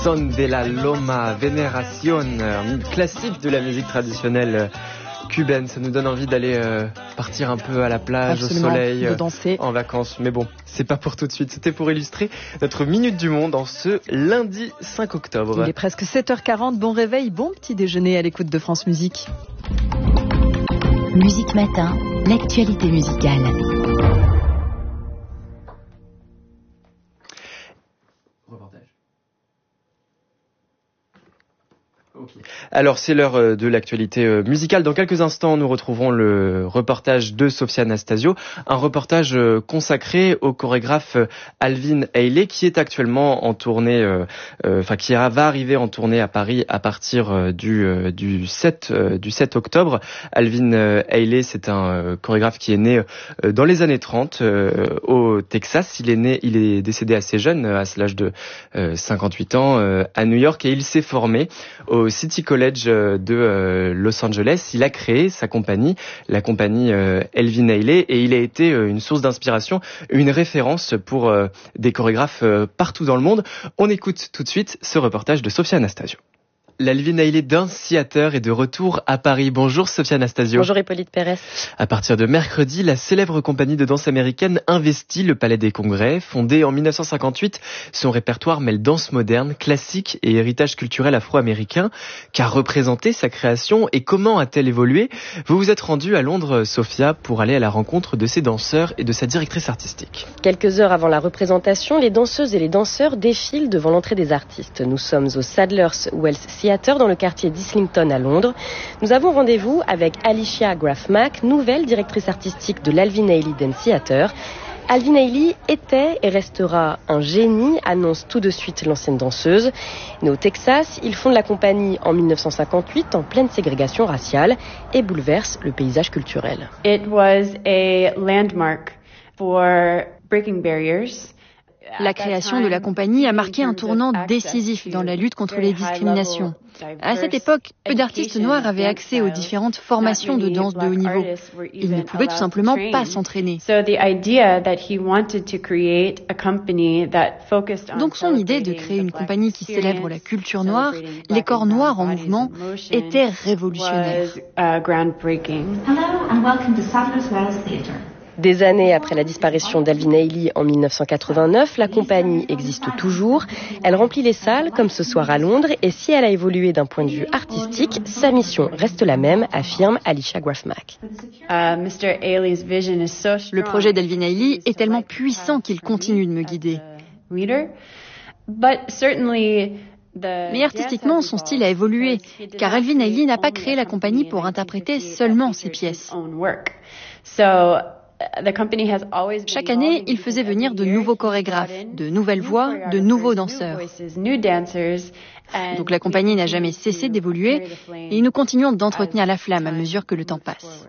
Son de la Loma, Veneración, un classique de la musique traditionnelle cubaine. Ça nous donne envie d'aller partir un peu à la plage, absolument, au soleil, de danser en vacances. Mais bon, c'est pas pour tout de suite. C'était pour illustrer notre Minute du Monde en ce lundi 5 octobre. Il est presque 7h40. Bon réveil, bon petit déjeuner à l'écoute de France Musique. Musique Matin, l'actualité musicale. Alors c'est l'heure de l'actualité musicale. Dans quelques instants, nous retrouverons le reportage de Sophia Anastasio, un reportage consacré au chorégraphe Alvin Ailey qui est actuellement en tournée, qui va arriver en tournée à Paris à partir du 7 octobre. Alvin Ailey, c'est un chorégraphe qui est né dans les années 30 au Texas. Il est décédé assez jeune, à l'âge de 58 ans, à New York, et il s'est formé au City College de Los Angeles. Il a créé sa compagnie, la compagnie Alvin Ailey, et il a été une source d'inspiration, une référence pour des chorégraphes partout dans le monde. On écoute tout de suite ce reportage de Sophia Anastasio. L'Alvin Ailey Dance Theater est de retour à Paris. Bonjour Sophia Anastasio. Bonjour Hippolyte Pérez. À partir de mercredi, la célèbre compagnie de danse américaine investit le Palais des Congrès. Fondée en 1958, son répertoire mêle danse moderne, classique et héritage culturel afro-américain. Qu'a représenté sa création et comment a-t-elle évolué? Vous vous êtes rendue à Londres, Sophia, pour aller à la rencontre de ses danseurs et de sa directrice artistique. Quelques heures avant la représentation, les danseuses et les danseurs défilent devant l'entrée des artistes. Nous sommes au Sadler's Wells Theatre dans le quartier d'Islington à Londres. Nous avons rendez-vous avec Alicia Graf-Mack, nouvelle directrice artistique de l'Alvin Ailey Dance Theater. Alvin Ailey était et restera un génie, annonce tout de suite l'ancienne danseuse. Née au Texas, il fonde la compagnie en 1958 en pleine ségrégation raciale et bouleverse le paysage culturel. It was a landmark for breaking barriers. La création de la compagnie a marqué un tournant décisif dans la lutte contre les discriminations. À cette époque, peu d'artistes noirs avaient accès aux différentes formations de danse de haut niveau. Ils ne pouvaient tout simplement pas s'entraîner. Donc son idée de créer une compagnie qui célèbre la culture noire, les corps noirs en mouvement, était révolutionnaire. Hello and welcome to Sadler's Wells Theatre. Des années après la disparition d'Alvin Ailey en 1989, la compagnie existe toujours. Elle remplit les salles, comme ce soir à Londres, et si elle a évolué d'un point de vue artistique, sa mission reste la même, affirme Alicia Graf-Mack. Le projet d'Alvin Ailey est tellement puissant qu'il continue de me guider. Mais artistiquement, son style a évolué, car Alvin Ailey n'a pas créé la compagnie pour interpréter seulement ses pièces. Chaque année, il faisait venir de nouveaux chorégraphes, de nouvelles voix, de nouveaux danseurs. Donc la compagnie n'a jamais cessé d'évoluer et nous continuons d'entretenir la flamme à mesure que le temps passe.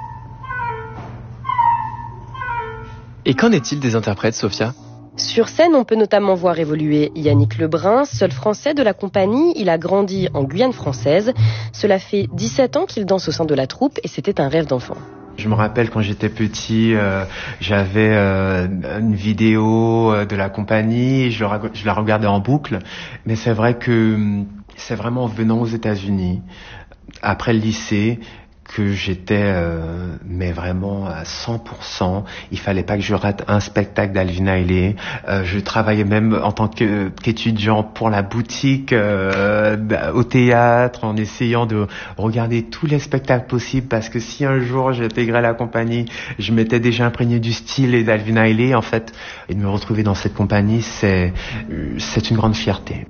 Et qu'en est-il des interprètes, Sophia ? Sur scène, on peut notamment voir évoluer Yannick Lebrun, seul français de la compagnie. Il a grandi en Guyane française. Cela fait 17 ans qu'il danse au sein de la troupe et c'était un rêve d'enfant. Je me rappelle quand j'étais petit, j'avais une vidéo de la compagnie, et je la regardais en boucle. Mais c'est vrai que c'est vraiment en venant aux États-Unis, après le lycée, que j'étais mais vraiment à 100%. Il fallait pas que je rate un spectacle d'Alvin Ailey. Je travaillais même en tant qu'étudiant pour la boutique au théâtre, en essayant de regarder tous les spectacles possibles, parce que si un jour j'intégrais la compagnie, je m'étais déjà imprégné du style et d'Alvin Ailey en fait, et de me retrouver dans cette compagnie, c'est une grande fierté.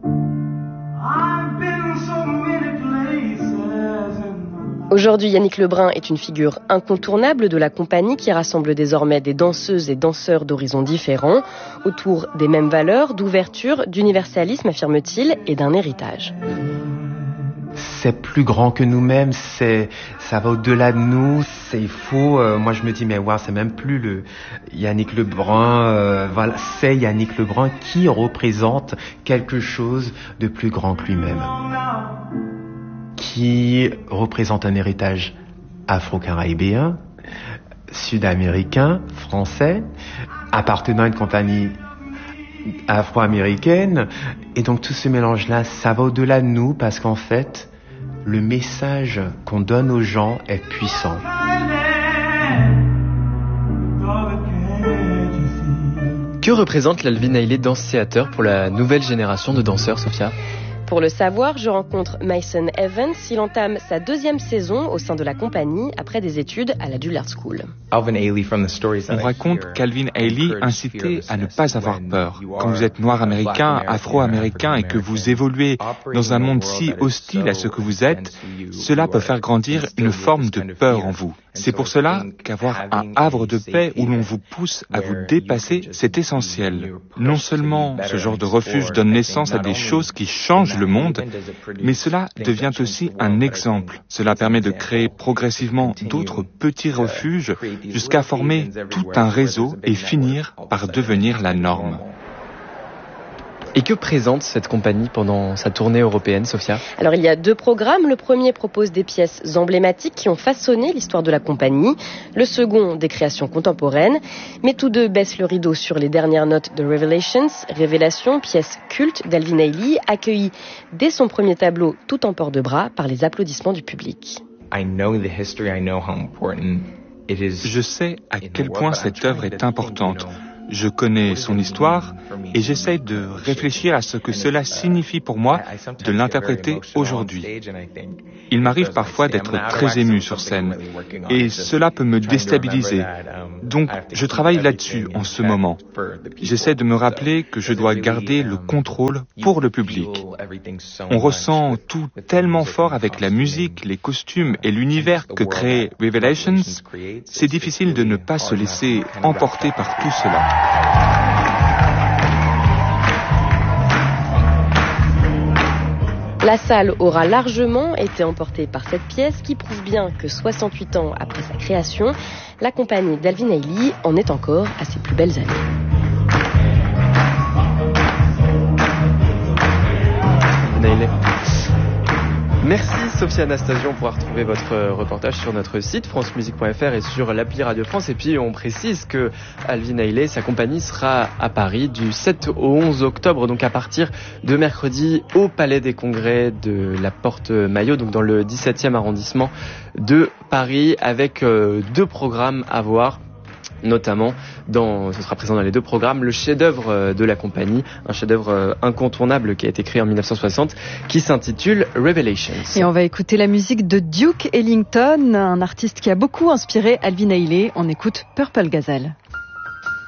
Aujourd'hui, Yannick Lebrun est une figure incontournable de la compagnie qui rassemble désormais des danseuses et danseurs d'horizons différents, autour des mêmes valeurs, d'ouverture, d'universalisme, affirme-t-il, et d'un héritage. C'est plus grand que nous-mêmes, ça va au-delà de nous, il faut, moi je me dis, mais wow, c'est même plus le Yannick Lebrun, voilà, c'est Yannick Lebrun qui représente quelque chose de plus grand que lui-même, qui représente un héritage afro-caribéen, sud-américain, français, appartenant à une compagnie afro-américaine. Et donc tout ce mélange-là, ça va au-delà de nous parce qu'en fait, le message qu'on donne aux gens est puissant. Que représente l'Alvin Ailey Dance Theater pour la nouvelle génération de danseurs, Sophia ? Pour le savoir, je rencontre Mason Evans. Il entame sa 2e saison au sein de la compagnie après des études à la Juilliard School. On raconte qu'Alvin Ailey incitait à ne pas avoir peur. Quand vous êtes noir américain, afro-américain et que vous évoluez dans un monde si hostile à ce que vous êtes, cela peut faire grandir une forme de peur en vous. C'est pour cela qu'avoir un havre de paix où l'on vous pousse à vous dépasser, c'est essentiel. Non seulement ce genre de refuge donne naissance à des choses qui changent le monde, mais cela devient aussi un exemple. Cela permet de créer progressivement d'autres petits refuges jusqu'à former tout un réseau et finir par devenir la norme. Et que présente cette compagnie pendant sa tournée européenne, Sophia ? Alors il y a 2 programmes. Le premier propose des pièces emblématiques qui ont façonné l'histoire de la compagnie. Le second, des créations contemporaines. Mais tous deux baissent le rideau sur les dernières notes de Revelations. Révélation, pièce culte d'Alvin Ailey, accueillie dès son premier tableau tout en port de bras par les applaudissements du public. Je sais à quel point cette œuvre est importante. Je connais son histoire et j'essaie de réfléchir à ce que cela signifie pour moi de l'interpréter aujourd'hui. Il m'arrive parfois d'être très ému sur scène et cela peut me déstabiliser. Donc, je travaille là-dessus en ce moment. J'essaie de me rappeler que je dois garder le contrôle pour le public. On ressent tout tellement fort avec la musique, les costumes et l'univers que crée Revelations. C'est difficile de ne pas se laisser emporter par tout cela. La salle aura largement été emportée par cette pièce qui prouve bien que 68 ans après sa création, la compagnie d'Alvin Ailey en est encore à ses plus belles années. Merci Sophia Anastasiou. On pourra retrouver votre reportage sur notre site francemusique.fr et sur l'appli Radio France. Et puis on précise que Alvin Ailey, sa compagnie, sera à Paris du 7 au 11 octobre, donc à partir de mercredi au Palais des Congrès de la Porte-Maillot, donc dans le 17e arrondissement de Paris, avec 2 programmes à voir. Notamment, ce sera présent dans les 2 programmes, le chef-d'œuvre de la compagnie, un chef-d'œuvre incontournable qui a été créé en 1960, qui s'intitule Revelations. Et on va écouter la musique de Duke Ellington, un artiste qui a beaucoup inspiré Alvin Ailey. On écoute Purple Gazelle.